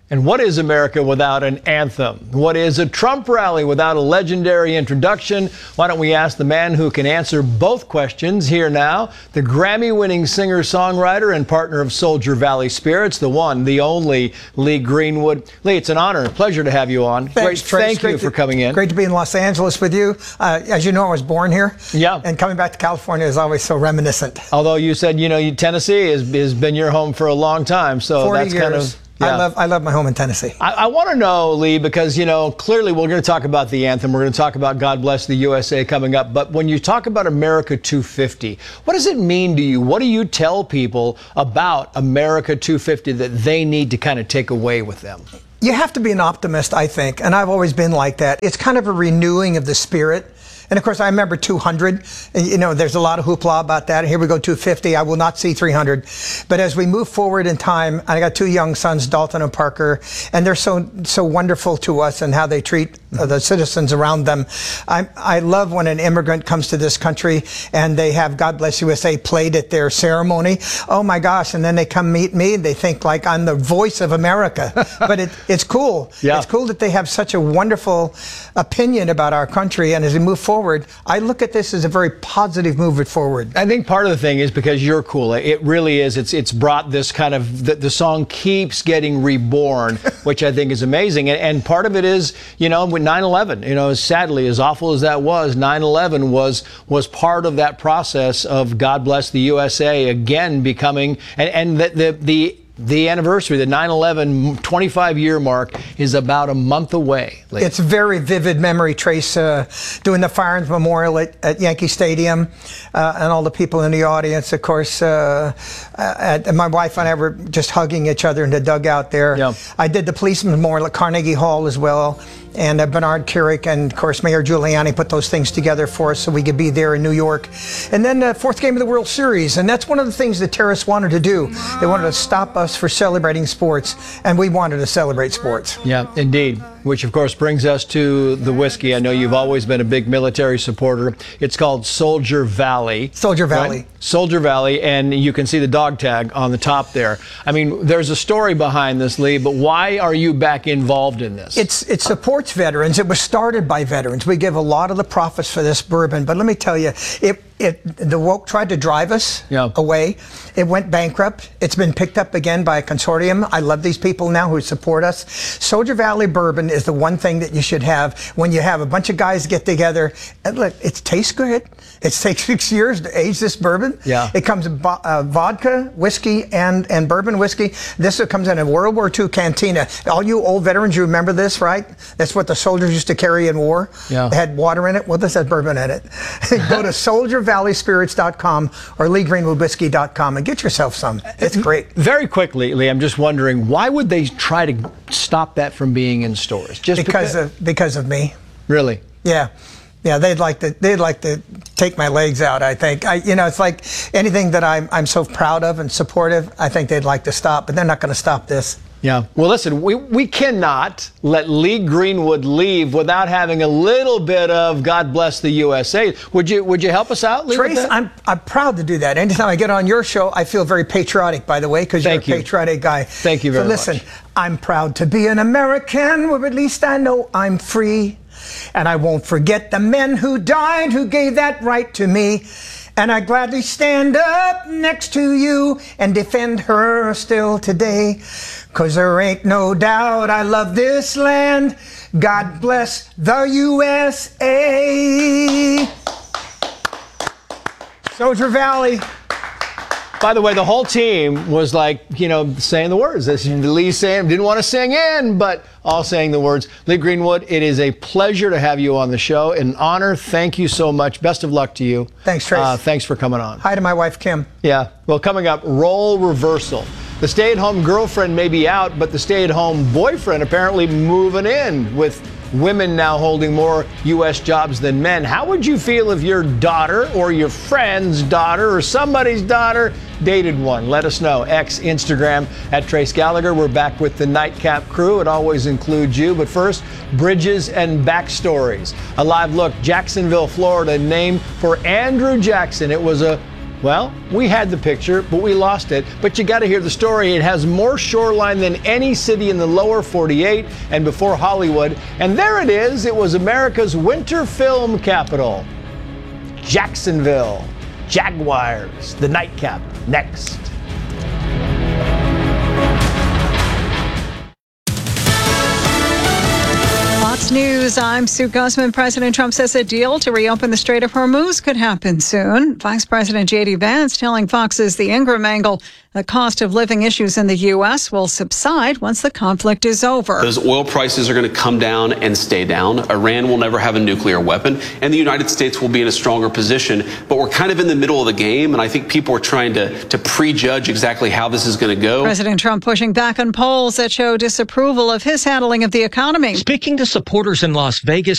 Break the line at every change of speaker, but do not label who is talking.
And what is America without an anthem? What is a Trump rally without a legendary introduction? Why don't we ask the man who can answer both questions here now, the Grammy-winning singer-songwriter and partner of Soldier Valley Spirits, the one, the only Lee Greenwood. Lee, it's an honor and pleasure to have you on.
Thanks, Trace.
Thank you for coming in.
Great to be in Los Angeles with you. As you know, I was born here.
Yeah.
And coming back to California is always so reminiscent.
Although you said, Tennessee has been your home for a long time, so
40
that's
years.
kind of... Yeah.
I love my home in Tennessee.
I want to know, Lee, because, clearly we're going to talk about the anthem. We're going to talk about God Bless the USA coming up. But when you talk about America 250, what does it mean to you? What do you tell people about America 250 that they need to kind of take away with them?
You have to be an optimist, I think, and I've always been like that. It's kind of a renewing of the spirit. And of course, I remember 200. There's a lot of hoopla about that. Here we go, 250. I will not see 300. But as we move forward in time, I got two young sons, Dalton and Parker, and they're so wonderful to us and how they treat the citizens around them. I love when an immigrant comes to this country and they have God Bless USA played at their ceremony. Oh my gosh! And then they come meet me and they think like I'm the voice of America. But it's cool.
Yeah.
It's cool that they have such a wonderful opinion about our country. And as we move forward, I look at this as a very positive move forward.
I think part of the thing is because you're cool. It really is. It's brought this kind of, the song keeps getting reborn, which I think is amazing. And part of it is, with 9/11, sadly, as awful as that was, 9/11 was part of that process of God Bless the USA again becoming, and the anniversary, the 9/11 25-year mark, is about a month away.
It's a very vivid memory, Trace, doing the Firearms Memorial at Yankee Stadium, and all the people in the audience, of course. My wife and I were just hugging each other in the dugout there.
Yeah.
I did the Police Memorial at Carnegie Hall as well. And Bernard Kerik and, of course, Mayor Giuliani put those things together for us so we could be there in New York. And then the fourth game of the World Series. And that's one of the things the terrorists wanted to do. They wanted to stop us for celebrating sports. And we wanted to celebrate sports.
Yeah, indeed. Which, of course, brings us to the whiskey. I know you've always been a big military supporter. It's called Soldier Valley.
Soldier Valley.
Right? Soldier Valley. And you can see the dog tag on the top there. I mean, there's a story behind this, Lee, but why are you back involved in this?
It supports veterans. It was started by veterans. We give a lot of the profits for this bourbon. But let me tell you, the woke tried to drive us away. It went bankrupt. It's been picked up again by a consortium. I love these people now who support us. Soldier Valley Bourbon is the one thing that you should have when you have a bunch of guys get together. And look, it tastes good. It takes 6 years to age this bourbon.
Yeah.
It comes in vodka, whiskey, and bourbon whiskey. This comes in a World War II cantina. All you old veterans, you remember this, right? That's what the soldiers used to carry in war.
Yeah.
It had water in it. Well, this has bourbon in it. Go to soldiervalleyspirits.com or LeeGreenwoodWhiskey.com and get yourself some. It's great.
Very quickly, Lee, I'm just wondering, why would they try to stop that from being in stores? Just
because of me.
Really?
Yeah. Yeah, they'd like to take my legs out, I think. It's like anything that I'm so proud of and supportive, I think they'd like to stop, but they're not going to stop this.
Yeah. Well, listen, we cannot let Lee Greenwood leave without having a little bit of God Bless the USA. Would you help us out, Lee?
Trace, I'm proud to do that. Anytime I get on your show, I feel very patriotic, by the way, because you're a patriotic guy.
Thank you very much.
So listen, I'm proud to be an American, where at least I know I'm free. And I won't forget the men who died, who gave that right to me. And I gladly stand up next to you and defend her still today. 'Cause there ain't no doubt I love this land. God bless the USA. Soldier Valley.
By the way, the whole team was like, saying the words. Lee saying, didn't want to sing in, but all saying the words. Lee Greenwood, it is a pleasure to have you on the show. An honor. Thank you so much. Best of luck to you.
Thanks, Trace.
Thanks for coming on.
Hi to my wife, Kim.
Yeah. Well, coming up, role reversal. The stay-at-home girlfriend may be out, but the stay-at-home boyfriend apparently moving in, with women now holding more U.S. jobs than men. How would you feel if your daughter or your friend's daughter or somebody's daughter dated one? Let us know. Instagram at Trace Gallagher. We're back with the Nightcap crew. It always includes you. But first, bridges and backstories. A live look, Jacksonville, Florida, named for Andrew Jackson. It was a Well, we had the picture, but we lost it. But you got to hear the story. It has more shoreline than any city in the lower 48 and before Hollywood. And there it is. It was America's winter film capital. Jacksonville. Jaguars. The nightcap. Next.
Fox News, I'm Sue Guzman. President Trump says a deal to reopen the Strait of Hormuz could happen soon. Vice President J.D. Vance telling Fox's The Ingraham Angle the cost of living issues in the U.S. will subside once the conflict is over.
Those oil prices are going to come down and stay down. Iran will never have a nuclear weapon, and the United States will be in a stronger position. But we're kind of in the middle of the game, and I think people are trying to prejudge exactly how this is going to go.
President Trump pushing back on polls that show disapproval of his handling of the economy.
Speaking to supporters in Las Vegas,